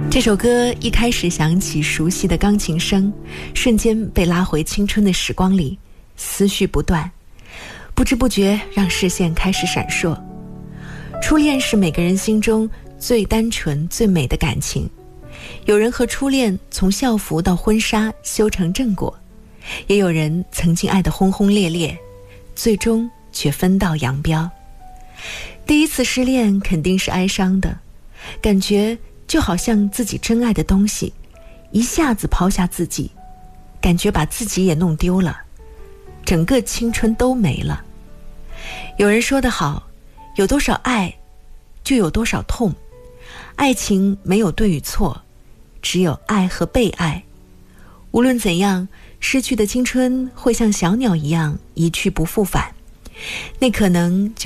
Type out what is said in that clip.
这首歌一开始响起熟悉的钢琴声，瞬间被拉回青春的时光里，思绪不断，不知不觉让视线开始闪烁。初恋是每个人心中最单纯最美的感情，有人和初恋从校服到婚纱修成正果，也有人曾经爱得轰轰烈烈，最终却分道扬镳。第一次失恋肯定是哀伤的，感觉就好像自己真爱的东西一下子抛下自己，感觉把自己也弄丢了，整个青春都没了。有人说得好，有多少爱就有多少痛，爱情没有对与错，只有爱和被爱。无论怎样，失去的青春会像小鸟一样一去不复返，那可能就